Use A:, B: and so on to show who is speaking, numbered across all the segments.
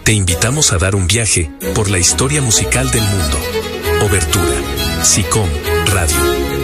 A: te invitamos a dar un viaje por la historia musical del mundo. Obertura, SICOM Radio.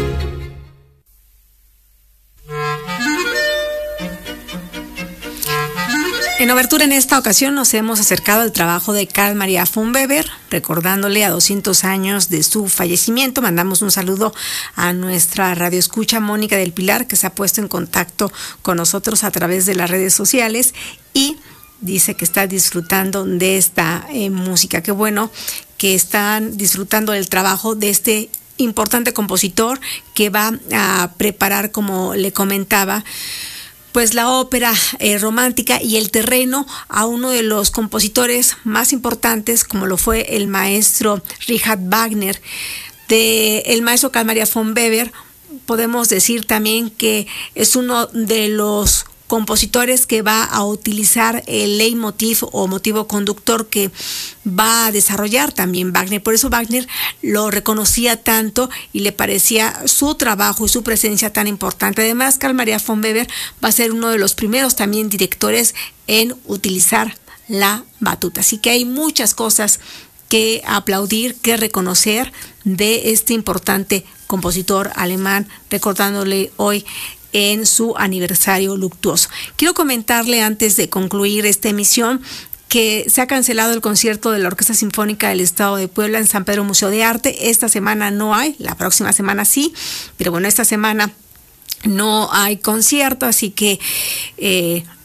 B: En Obertura, en esta ocasión, nos hemos acercado al trabajo de Carl Maria von Weber, recordándole a 200 años de su fallecimiento. Mandamos un saludo a nuestra radioescucha Mónica del Pilar, que se ha puesto en contacto con nosotros a través de las redes sociales y dice que está disfrutando de esta música. Qué bueno que están disfrutando del trabajo de este importante compositor que va a preparar, como le comentaba, pues la ópera romántica y el terreno a uno de los compositores más importantes, como lo fue el maestro Richard Wagner. El maestro Carl Maria von Weber, podemos decir también que es uno de los compositores que va a utilizar el leitmotiv o motivo conductor que va a desarrollar también Wagner. Por eso Wagner lo reconocía tanto y le parecía su trabajo y su presencia tan importante. Además, Carl Maria von Weber va a ser uno de los primeros también directores en utilizar la batuta. Así que hay muchas cosas que aplaudir, que reconocer de este importante compositor alemán, recordándole hoy en su aniversario luctuoso. Quiero comentarle antes de concluir esta emisión que se ha cancelado el concierto de la Orquesta Sinfónica del Estado de Puebla en San Pedro Museo de Arte. Esta semana no hay, la próxima semana sí, pero bueno, esta semana no hay concierto, así que